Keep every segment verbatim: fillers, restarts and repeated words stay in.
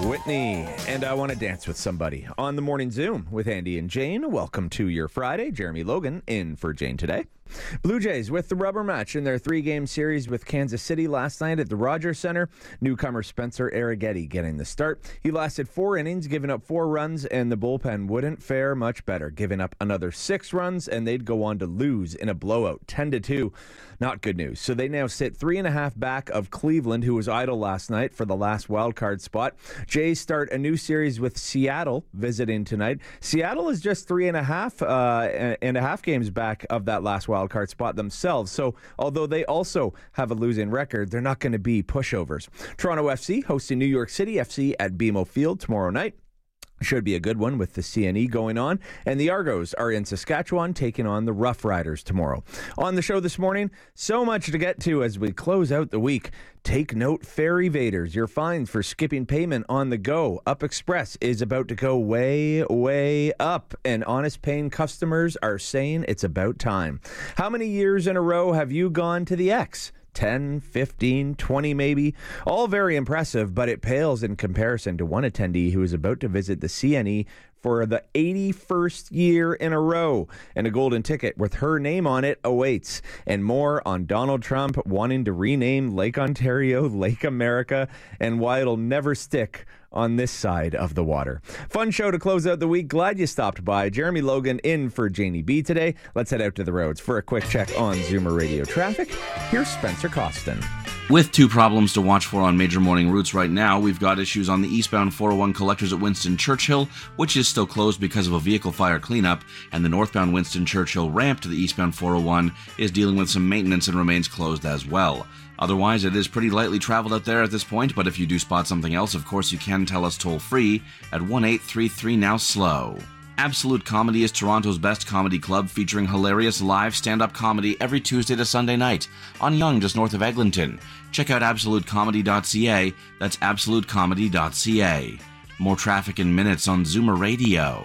Whitney, and I Want to Dance with Somebody on the Morning Zoom with Andy and Jane. Welcome to your Friday. Jeremy Logan in for Jane today. Blue Jays with the rubber match in their three-game series with Kansas City last night at the Rogers Center. Newcomer Spencer Arrighetti getting the start. He lasted four innings, giving up four runs, and the bullpen wouldn't fare much better, giving up another six runs, and they'd go on to lose in a blowout, ten to two. Not good news. So they now sit three and a half back of Cleveland, who was idle last night for the last wildcard spot. Jays start a new series with Seattle visiting tonight. Seattle is just three and a half uh, and a half games back of that last wildcard spot themselves. So although they also have a losing record, they're not going to be pushovers. Toronto F C hosting New York City F C at B M O Field tomorrow night. Should be a good one with the C N E going on. And the Argos are in Saskatchewan taking on the Rough Riders tomorrow. On the show this morning, so much to get to as we close out the week. Take note, fare evaders. Your fines for skipping payment on the go. Up Express is about to go way, way up. And honest paying customers are saying it's about time. How many years in a row have you gone to the X? ten, fifteen, twenty maybe. All very impressive, but it pales in comparison to one attendee who is about to visit the C N E for the eighty-first year in a row. And a golden ticket with her name on it awaits. And more on Donald Trump wanting to rename Lake Ontario Lake America and why it'll never stick on this side of the water. Fun show to close out the week. Glad you stopped by. Jeremy Logan in for Janie B today. Let's head out to the roads for a quick check on Zoomer Radio traffic. Here's Spencer Costin. With two problems to watch for on major morning routes right now, we've got issues on the eastbound four oh one collectors at Winston Churchill, which is still closed because of a vehicle fire cleanup, and the northbound Winston Churchill ramp to the eastbound four oh one is dealing with some maintenance and remains closed as well. Otherwise, it is pretty lightly traveled out there at this point, but if you do spot something else, of course you can tell us toll-free at one eight three three now slow. Absolute Comedy is Toronto's best comedy club, featuring hilarious live stand-up comedy every Tuesday to Sunday night on Yonge, just north of Eglinton. Check out absolute comedy dot c a. That's absolute comedy dot c a. More traffic in minutes on Zoomer Radio.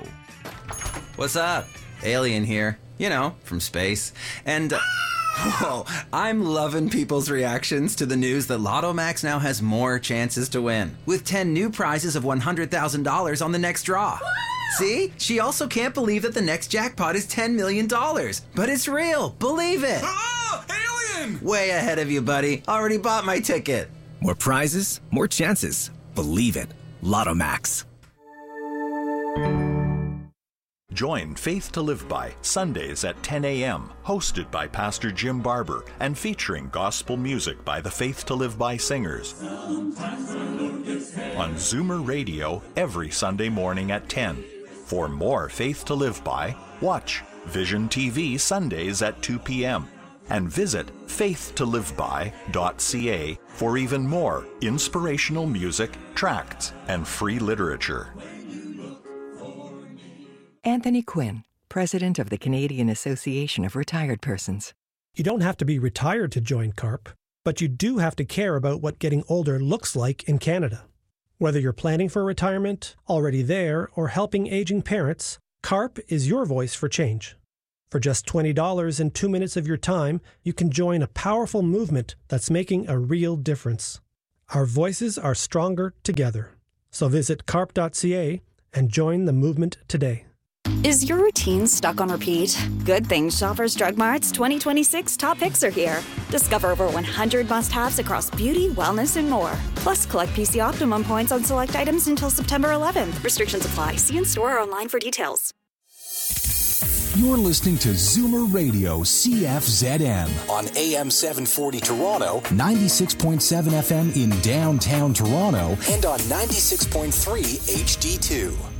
What's up? Alien here. You know, from space. And... Uh, whoa, I'm loving people's reactions to the news that Lotto Max now has more chances to win, with ten new prizes of one hundred thousand dollars on the next draw. See? She also can't believe that the next jackpot is ten million dollars. But it's real. Believe it. Ah, alien! Way ahead of you, buddy. Already bought my ticket. More prizes, more chances. Believe it. Lotto Max. Join Faith to Live By Sundays at ten a.m., hosted by Pastor Jim Barber and featuring gospel music by the Faith to Live By singers. On Zoomer Radio every Sunday morning at ten. For more Faith to Live By, watch Vision T V Sundays at two p.m. and visit faith to live by dot c a for even more inspirational music, tracts, and free literature. Anthony Quinn, President of the Canadian Association of Retired Persons. You don't have to be retired to join CARP, but you do have to care about what getting older looks like in Canada. Whether you're planning for retirement, already there, or helping aging parents, CARP is your voice for change. For just twenty dollars and two minutes of your time, you can join a powerful movement that's making a real difference. Our voices are stronger together. So visit carp dot c a and join the movement today. Is your routine stuck on repeat? Good thing Shoppers Drug Mart's twenty twenty-six top picks are here. Discover over one hundred must-haves across beauty, wellness, and more. Plus, collect P C Optimum points on select items until September eleventh. Restrictions apply. See in-store or online for details. You're listening to Zoomer Radio C F Z M on A M seven forty Toronto, ninety-six point seven F M in downtown Toronto, and on ninety-six point three H D two.